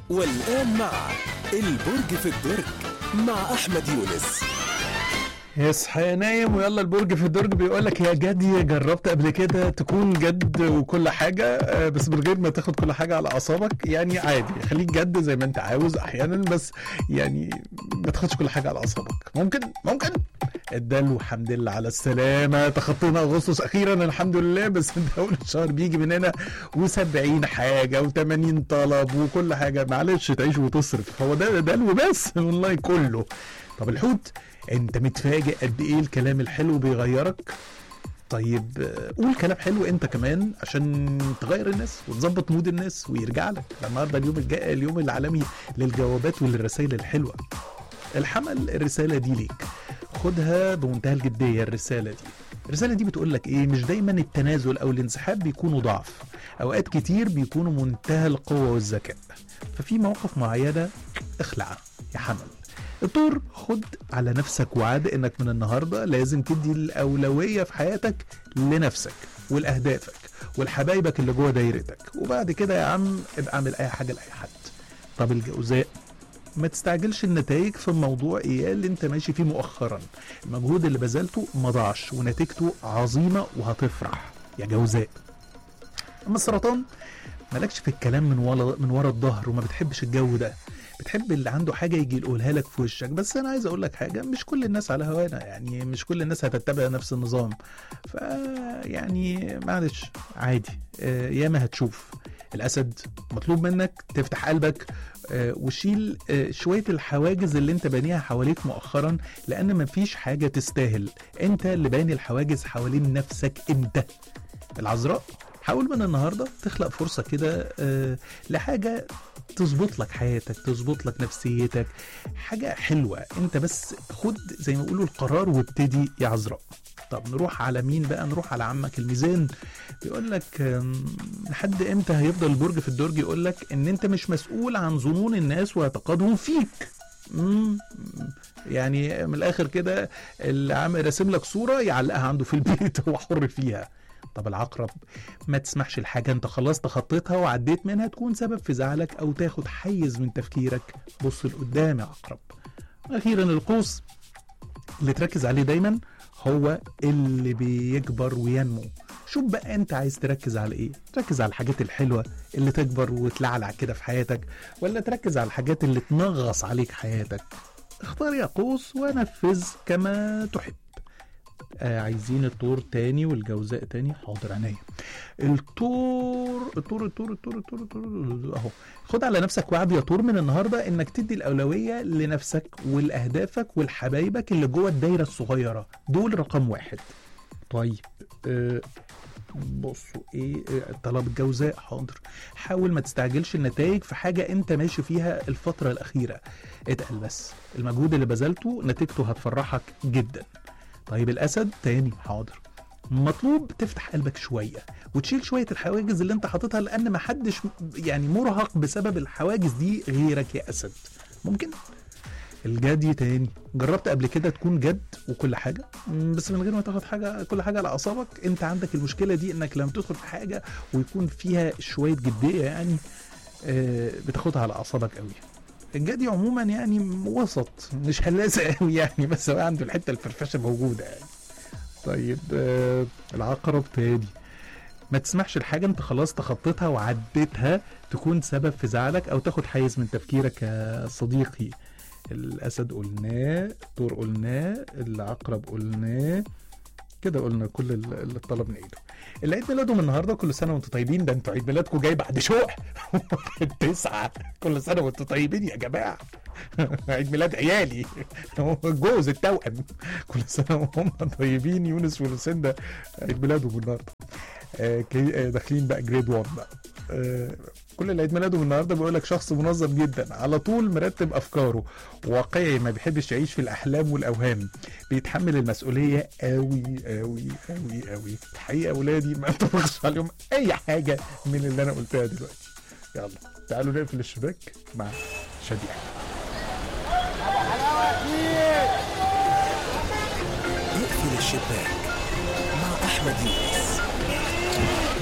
والآن مع البرج في الدرج مع أحمد يونس. يصحى يا نايم ويلا البرج في الدرج بيقول لك يا جدي، جربت قبل كده تكون جد وكل حاجه بس من غير ما تاخد كل حاجه على اعصابك؟ يعني عادي، خليك جد زي ما انت عاوز احيانا، بس يعني ما تاخدش كل حاجه على اعصابك. ممكن الدلو الحمد لله على السلامه، تخطينا اغسطس اخيرا الحمد لله، بس من اول الشهر بيجي من هنا و70 حاجه و80 طلب وكل حاجه، معلش تعيش وتصرف، هو ده دلو بس والله كله. طب الحوت، انت متفاجئ قد ايه الكلام الحلو بيغيرك؟ طيب قول كلام حلو انت كمان عشان تغير الناس وتظبط مود الناس ويرجع لك. النهارده اليوم العالمي للجوابات وللرسائل الحلوه. الحمل، الرساله دي ليك، خدها بمنتهى الجديه. الرساله دي بتقول لك ايه؟ مش دايما التنازل او الانسحاب بيكونوا ضعف، اوقات كتير بيكونوا منتهى القوه والذكاء. ففي مواقف معينه اخلع يا حمل. الطور، خد على نفسك وعد انك من النهارده لازم تدي الاولويه في حياتك لنفسك ولاهدافك ولحبايبك اللي جوه دايرتك، وبعد كده يا عم ابقى اعمل اي حاجه لاي حد. طب الجوزاء، ما تستعجلش النتائج في الموضوع ايه اللي انت ماشي فيه مؤخرا. المجهود اللي بذلته ما ضاعش ونتيجته عظيمه وهتفرح يا جوزاء. اما السرطان، مالكش في الكلام من ورا الظهر، وما بتحبش الجو ده، بتحب اللي عنده حاجه يجي يقولها لك في وشك. بس انا عايز اقول لك حاجه، مش كل الناس على هوانا، يعني مش كل الناس هتتبع نفس النظام، يعني معلش عادي، ياما هتشوف. الاسد، مطلوب منك تفتح قلبك وشيل شويه الحواجز اللي انت بانيها حواليك مؤخرا، لان مفيش حاجه تستاهل، انت اللي باني الحواجز حوالين نفسك انت. العذراء، حاول من النهارده تخلق فرصه كده لحاجه تظبط لك حياتك، تظبط لك نفسيتك، حاجه حلوه. انت بس خد زي ما بيقولوا القرار وابتدي يا عذراء. طب نروح على مين بقى؟ نروح على عمك الميزان. بيقول لك لحد امتى هيفضل البرج في الدرج يقول لك ان انت مش مسؤول عن ظنون الناس واعتقادهم فيك. يعني من الاخر كده، اللي عم راسم لك صوره يعلقها عنده في البيت هو حر فيها. طب العقرب، ما تسمحش الحاجة انت خلاص تخطيتها وعديت منها تكون سبب في زعلك او تاخد حيز من تفكيرك. بص لقدام يا عقرب. اخيرا القوس، اللي تركز عليه دايما هو اللي بيكبر وينمو. شوف بقى انت عايز تركز على ايه؟ تركز على الحاجات الحلوة اللي تكبر وتلعلع كده في حياتك، ولا تركز على الحاجات اللي تنغص عليك حياتك؟ اختار يا قوس ونفذ كما تحب. عايزين الطور تاني والجوزاء تاني، حاضر عينيا. الطور اهو. خد على نفسك وعد يا طور من النهارده انك تدي الاولويه لنفسك ولاهدافك ولحبايبك اللي جوه الدايره الصغيره دول رقم واحد. طيب بصوا ايه طلب الجوزاء، حاضر. حاول ما تستعجلش النتائج في حاجه انت ماشي فيها الفتره الاخيره، اتقل بس، المجهود اللي بذلته نتيجته هتفرحك جدا. طيب الاسد تاني، حاضر. مطلوب تفتح قلبك شويه وتشيل شويه الحواجز اللي انت حاططها، لان محدش يعني مرهق بسبب الحواجز دي غيرك يا اسد. ممكن. الجدي تاني، جربت قبل كده تكون جد وكل حاجه بس من غير ما تاخد كل حاجه على اعصابك. انت عندك المشكله دي انك لما تدخل في حاجه ويكون فيها شويه جديه يعني بتاخدها على اعصابك قوي. الجدي عموما يعني وسط، مش هلاسه قوي يعني، بس هو عنده الحته الفرفشه موجوده يعني. طيب العقرب تاني، ما تسمحش الحاجه انت خلاص تخطيتها وعديتها تكون سبب في زعلك او تاخد حيز من تفكيرك يا صديقي. الاسد قلناه، الطور قلناه، العقرب قلناه، كده قلنا كل اللي طلب من ايده. اللي عيد ميلادهم النهارده كل سنه وانتم طيبين. ده انتوا عيد ميلادكم جاي بعد شوق 9. كل سنه وانتم طيبين يا جماعه. عيد ميلاد عيالي جوز التوأم، كل سنه وهم طيبين. يونس ولوسندا عيد ميلادهم النهارده. داخلين بقى جريد 1 بقى. كل اللي عيد ميلادهم النهارده بيقول لك شخص منظم جدا، على طول مرتب افكاره، واقعي، ما بيحبش يعيش في الاحلام والاوهام، بيتحمل المسؤوليه قوي قوي قوي قوي. الحقيقه اولادي ما تفرضش عليهم اي حاجه من اللي انا قلتها دلوقتي. يلا تعالوا نقفل الشباك مع شديح. اقفل الشباك مع أحمد يونس.